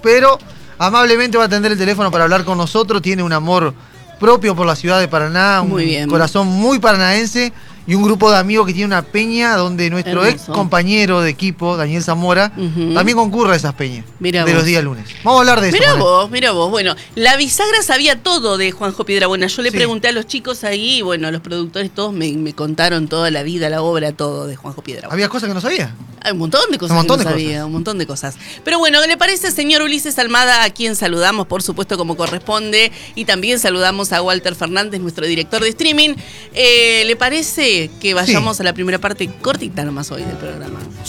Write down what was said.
pero amablemente va a atender el teléfono para hablar con nosotros. Tiene un amor propio por la ciudad de Paraná, un corazón muy paranaense y un grupo de amigos que tiene una peña donde nuestro ex compañero de equipo, Daniel Zamora, también concurre a esas peñas de los días lunes. Vamos a hablar de eso. Mirá vos. Bueno, la bisagra sabía todo de Juanjo Piedrabuena. Yo le pregunté a los chicos ahí, y bueno, los productores todos me contaron toda la vida, la obra, todo de Juanjo Piedrabuena. ¿Había cosas que no sabía? Hay un montón de cosas que no sabía, un montón de cosas. Pero bueno, ¿qué le parece, señor Ulises Almada, a quien saludamos, por supuesto, como corresponde? Y también saludamos a Walter Fernández, nuestro director de streaming. ¿Le parece que vayamos a la primera parte cortita nomás hoy del programa?